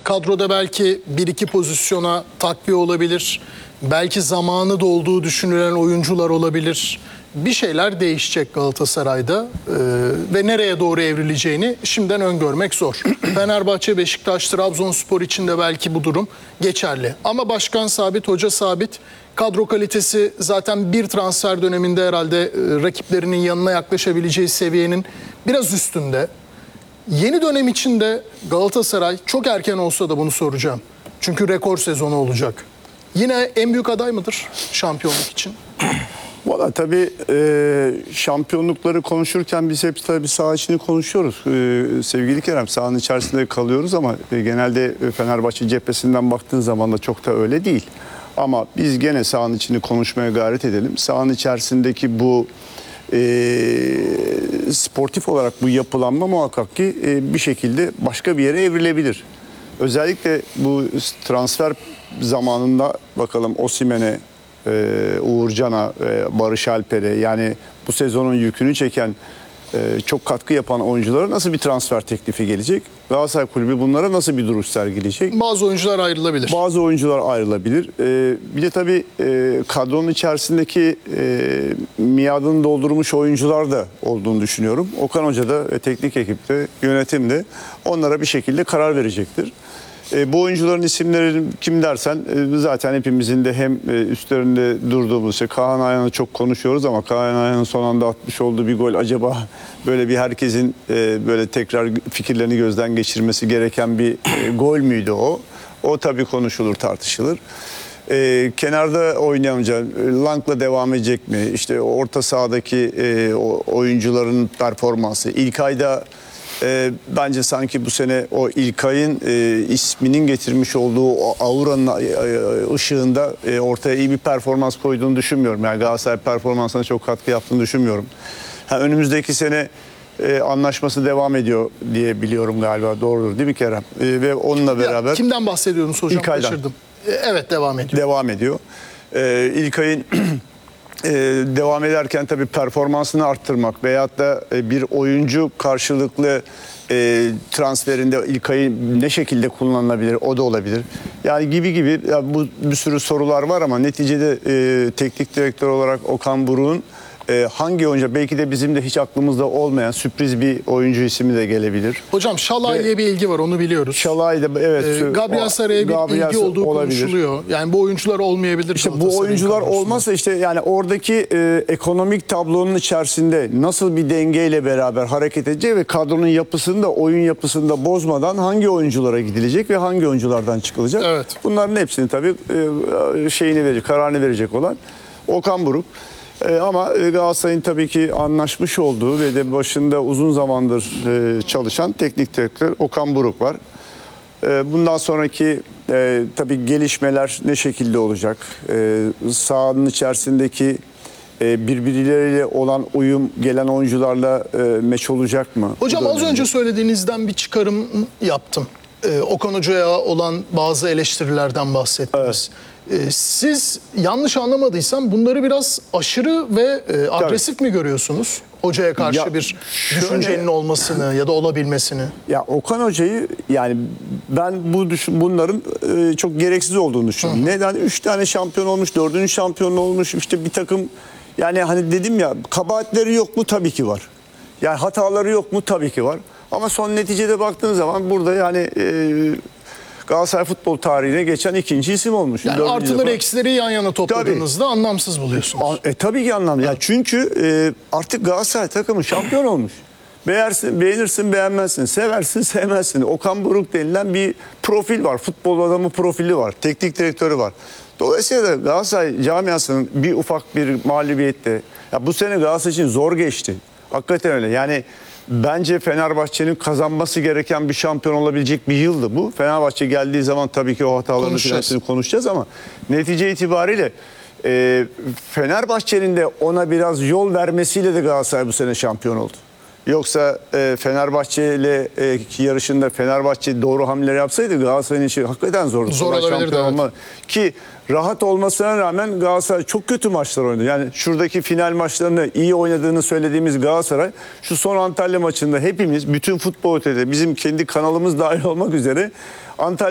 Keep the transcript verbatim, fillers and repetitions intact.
Kadroda belki bir iki pozisyona takviye olabilir. Belki zamanı dolduğu düşünülen oyuncular olabilir. Bir şeyler değişecek Galatasaray'da ee, ve nereye doğru evrileceğini şimdiden öngörmek zor. Fenerbahçe, Beşiktaş, Trabzonspor için de belki bu durum geçerli. Ama başkan sabit, hoca sabit. Kadro kalitesi zaten bir transfer döneminde herhalde e, rakiplerinin yanına yaklaşabileceği seviyenin biraz üstünde. Yeni dönem için de Galatasaray, çok erken olsa da bunu soracağım. Çünkü rekor sezonu olacak. Yine en büyük aday mıdır şampiyonluk için? Valla tabii e, şampiyonlukları konuşurken biz hep tabii saha içini konuşuyoruz. E, sevgili Kerem, sahanın içerisinde kalıyoruz ama e, genelde Fenerbahçe cephesinden baktığın zaman da çok da öyle değil. Ama biz gene sahanın içini konuşmaya gayret edelim. Sahanın içerisindeki bu e, sportif olarak bu yapılanma muhakkak ki e, bir şekilde başka bir yere evrilebilir. Özellikle bu transfer zamanında bakalım Osimhen'e, Ee, Uğurcan'a, e, Barış Alper'e, yani bu sezonun yükünü çeken, e, çok katkı yapan oyunculara nasıl bir transfer teklifi gelecek? Galatasaray Kulübü bunlara nasıl bir duruş sergileyecek? Bazı oyuncular ayrılabilir. Bazı oyuncular ayrılabilir. Ee, bir de tabii e, kadronun içerisindeki e, miadını doldurmuş oyuncular da olduğunu düşünüyorum. Okan Hoca da, e, teknik ekipte, yönetimde onlara bir şekilde karar verecektir. E, bu oyuncuların isimleri kim dersen e, zaten hepimizin de hem e, üstlerinde durduğumuz şey. Kaan Ayhan'ı çok konuşuyoruz ama Kaan Ayhan'ın son anda atmış olduğu bir gol acaba böyle bir herkesin e, böyle tekrar fikirlerini gözden geçirmesi gereken bir e, gol müydü o? O tabii konuşulur, tartışılır. E, kenarda oynayamayacak, Lang'la devam edecek mi? İşte orta sahadaki e, oyuncuların performansı. İlkay'da E, bence sanki bu sene o İlkay'ın e, isminin getirmiş olduğu o auranın e, ışığında e, ortaya iyi bir performans koyduğunu düşünmüyorum. Yani Galatasaray performansına çok katkı yaptığını düşünmüyorum. Ha, önümüzdeki sene e, anlaşması devam ediyor diye biliyorum galiba. Doğrudur değil mi Kerem? E, ve onunla beraber... Ya, kimden bahsediyorsunuz hocam? İlkay'dan. Kaçırdım. E, evet, devam ediyor. Devam ediyor. E, İlkay'ın... Ee, devam ederken tabii performansını arttırmak veyahut da e, bir oyuncu karşılıklı e, transferinde İlkay'ı ne şekilde kullanılabilir, o da olabilir. Yani gibi gibi ya bu bir sürü sorular var ama neticede e, teknik direktör olarak Okan Buruk'un e, hangi oyuncu, belki de bizim de hiç aklımızda olmayan sürpriz bir oyuncu ismi de gelebilir. Hocam Şalay ile bir ilgi var, onu biliyoruz. Şalay da evet. Ee, Gabriel Saray'a bir Gabriel ilgi olduğu olabilir. Konuşuluyor. Yani bu oyuncular olmayabilir. İşte bu oyuncular olmazsa işte yani oradaki e, ekonomik tablonun içerisinde nasıl bir dengeyle beraber hareket edecek ve kadronun yapısını da oyun yapısını da bozmadan hangi oyunculara gidilecek ve hangi oyunculardan çıkılacak? Evet. Bunların hepsini tabii e, şeyini verecek, kararını verecek olan Okan Buruk. E, ama Galatasaray'ın tabii ki anlaşmış olduğu ve de başında uzun zamandır e, çalışan teknik direktör Okan Buruk var. E, bundan sonraki e, tabii gelişmeler ne şekilde olacak? E, sahanın içerisindeki e, birbirleriyle olan uyum gelen oyuncularla e, meç olacak mı? Hocam az önce söylediğinizden bir çıkarım yaptım. Ee, Okan Hoca'ya olan bazı eleştirilerden bahsettiniz. Evet. Ee, siz yanlış anlamadıysam bunları biraz aşırı ve e, agresif Tabii. mi görüyorsunuz? Hocaya karşı ya, bir şöyle, düşüncenin olmasını ya da olabilmesini. Ya Okan Hoca'yı, yani ben bu düşün, bunların e, çok gereksiz olduğunu düşünüyorum. Hı. Neden? Üç tane şampiyon olmuş, dördüncü şampiyon olmuş. İşte bir takım, yani hani dedim ya, kabahatleri yok mu? Tabii ki var. Yani hataları yok mu? Tabii ki var. Ama son neticede baktığın zaman burada yani e, Galatasaray futbol tarihine geçen ikinci isim olmuş. Yani artıları eksileri yan yana topladığınızda tabii. anlamsız buluyorsunuz. E, tabii ki anlamlı. Yani çünkü e, artık Galatasaray takımı şampiyon olmuş. Beğersin, beğenirsin, beğenmezsin, seversin, sevmezsin. Okan Buruk denilen bir profil var. Futbol adamı profili var. Teknik direktörü var. Dolayısıyla da Galatasaray camiasının bir ufak bir mağlubiyette, ya bu sene Galatasaray için zor geçti. Hakikaten öyle. Yani bence Fenerbahçe'nin kazanması gereken bir şampiyon olabilecek bir yıldı bu. Fenerbahçe geldiği zaman tabii ki o hatalarını konuşacağız, konuşacağız ama netice itibariyle e, Fenerbahçe'nin de ona biraz yol vermesiyle de Galatasaray bu sene şampiyon oldu. Yoksa e, Fenerbahçe ile e, yarışında Fenerbahçe doğru hamleler yapsaydı Galatasaray'ın işi hakikaten zordu. Zor olabilirdi, evet. Ki rahat olmasına rağmen Galatasaray çok kötü maçlar oynadı. Yani şuradaki final maçlarını iyi oynadığını söylediğimiz Galatasaray şu son Antalya maçında hepimiz, bütün futbol ötede, bizim kendi kanalımız dahil olmak üzere Antalya